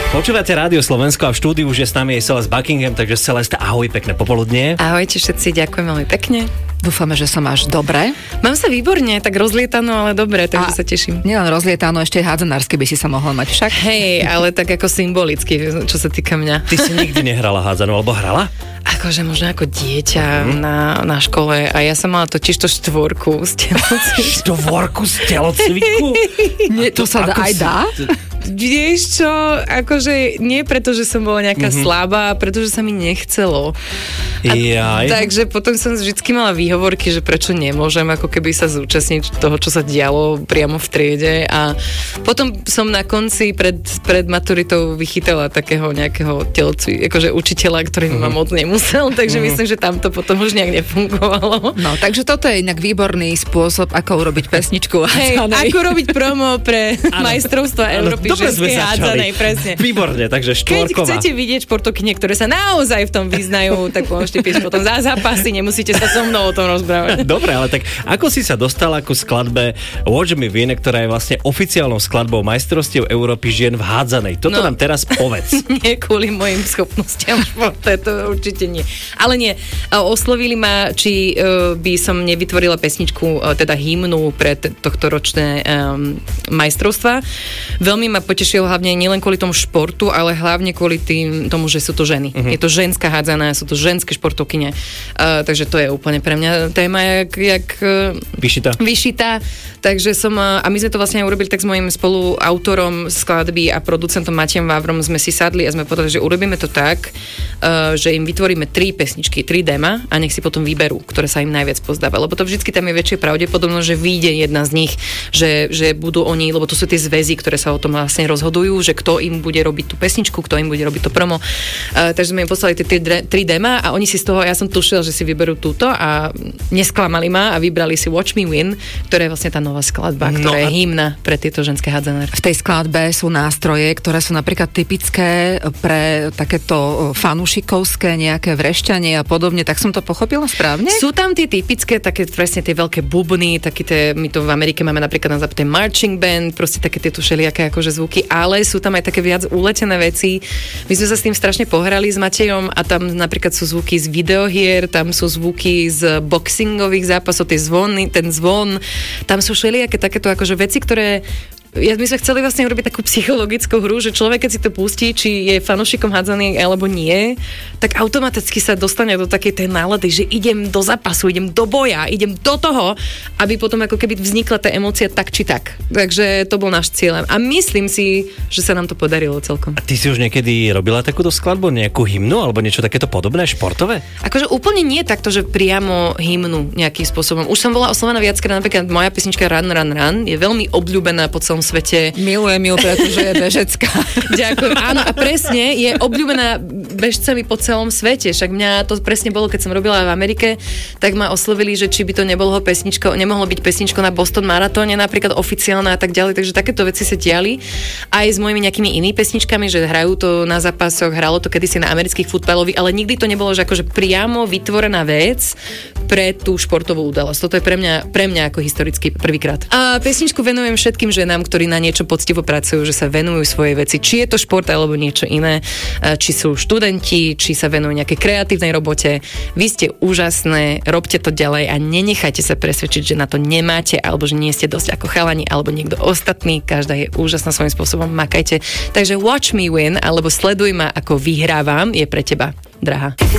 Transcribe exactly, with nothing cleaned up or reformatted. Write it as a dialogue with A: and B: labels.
A: Počúvate Rádio Slovensko a v štúdiu už je s nami aj Celeste Buckingham, takže Celeste, ahoj, pekné popoludnie.
B: Ahojte všetci, ďakujem veľmi pekne.
C: Dúfame, že sa máš dobre.
B: Mám sa výborne, tak rozlietano, ale dobre, takže a sa teším.
C: Nielen rozlietano, ešte hádzanársky by si sa mohla mať však.
B: Hej, ale tak ako symbolicky, čo sa týka mňa.
A: Ty si nikdy nehrala hádzanú, alebo hrala?
B: Akože možno ako dieťa mm. na, na škole a ja som mala totiž to štvorku z telocviku.
A: Štvorku z telocviku?
C: Nie, to sa dá, aj dá?
B: Vieš čo, akože nie preto, že som bola nejaká mm-hmm. slabá, pretože sa mi nechcelo. A, takže potom som vždycky mala výhovorky, že prečo nemôžem ako keby sa zúčastniť toho, čo sa dialo priamo v triede a potom som na konci pred, pred maturitou vychytala takého nejakého telocviku, akože učiteľa, ktorý mm-hmm. ma moc nemusel, takže mm-hmm. myslím, že tam to potom už nejak nefungovalo.
C: No, takže toto je inak výborný spôsob, ako urobiť pesničku.
B: Hej, ako robiť promo pre majstrovstva Európy ženskej hádzanej, presne.
A: Výborne, takže štvorková.
B: Keď chcete vidieť športovkyne, ktoré sa naozaj v tom vyznajú, tak môžete písť potom za zápasy, nemusíte sa so mnou o tom rozprávať.
A: Dobre, ale tak ako si sa dostala ku skladbe Watch Me Win, ktorá je vlastne oficiálnou skladbou majstrovstiev Európy žien v hádzanej? Toto no, nám teraz povedz.
B: Nie kvôli mojim schopnostiam športu, to určite nie. Ale nie, oslovili ma, či uh, by som nevytvorila pesničku, uh, teda hymnu pre t- tohto ročné um, majstrovstvá. Veľmi ma potešilo hlavne nielen kvôli tomu športu, ale hlavne kvôli tým, tomu, že sú to ženy. Uh-huh. Je to ženská hádzaná, sú to ženské športovkyne. Uh, takže to je úplne pre mňa téma jak, jak uh,
A: vyšitá.
B: vyšitá. Takže som, uh, a my sme to vlastne urobili tak s mojím spoluautorom skladby a producentom Matejom Vávrom sme si sadli a sme povedali, že urobíme to tak, uh, že im vytvoríme tri pesničky, tri dema a nech si potom vyberú, ktoré sa im najviac pozdáva. Lebo to vždycky tam je väčšia pravdepodobnosť, že vyjde jedna z nich, že, že budú oni, lebo to sú tie zväzy, ktoré sa o tom vlastne rozhodujú, že kto im bude robiť tú pesničku, kto im bude robiť to promo. Uh, takže sme im poslali tie tri dema a oni si z toho, ja som tušila, že si vyberú túto a nesklamali ma a vybrali si Watch Me Win, ktorá je vlastne tá nová skladba, ktorá no je hymna pre tieto ženské hádzanárky.
C: V tej skladbe sú nástroje, ktoré sú napríklad typické pre takéto fanúšikovské nejaké vrešťanie a podobne, tak som to pochopila správne?
B: Sú tam tie typické, také presne tie veľké bubny, také tie, my to v Amerike máme napríklad na západe marching band, proste také tieto všelijaké akože zvuky, ale sú tam aj také viac uletené veci. My sme sa s tým strašne pohrali s Matejom a tam napríklad sú zvuky z videohier, tam sú zvuky z boxingových zápasov, tie zvony, ten zvon, tam sú všelijaké takéto akože veci, ktoré ja, my sme chceli vlastne urobiť takú psychologickú hru, že človek, keď si to pustí, či je fanúšikom hádzaný alebo nie, tak automaticky sa dostane do takej tej nálady, že idem do zápasu, idem do boja, idem do toho, aby potom ako keby vznikla tá emócia tak či tak. Takže to bol náš cieľ. A myslím si, že sa nám to podarilo celkom.
A: A ty si už niekedy robila takúto skladbu, nejakú hymnu alebo niečo takéto podobné, športové?
B: Akože úplne nie takto, že priamo hymnu nejakým spôsobom. Už som bola oslovená viackrát, napríklad moja pesnička Run, Run, Run je veľmi obľúbená po celom svete.
C: Milujem ju, pretože je bežecká.
B: Ďakujem. Áno, a presne je obľúbená bežcami po celom svete. Však mňa to presne bolo, keď som robila v Amerike, tak ma oslovili, že či by to nebolo pesničko, nemohlo byť pesničko na Boston maratóne, napríklad oficiálna a tak ďalej. Takže takéto veci sa diali aj s mojimi nejakými inými pesničkami, že hrajú to na zápasoch, hralo to kedysi na amerických futbalových, ale nikdy to nebolo, že akože priamo vytvorená vec pre tú športovú udalosť. Toto je pre mňa, pre mňa ako historicky prvýkrát. A pesničku venujem všetkým ženám, ktorí na niečo poctivo pracujú, že sa venujú svojej veci. Či je to šport alebo niečo iné, či sú študenti, či sa venujú nejakej kreatívnej robote. Vy ste úžasné, robte to ďalej a nenechajte sa presvedčiť, že na to nemáte alebo že nie ste dosť ako chalani alebo niekto ostatný. Každá je úžasná svojím spôsobom, makajte. Takže Watch Me Win alebo Sleduj ma ako vyhrávam je pre teba, drahá.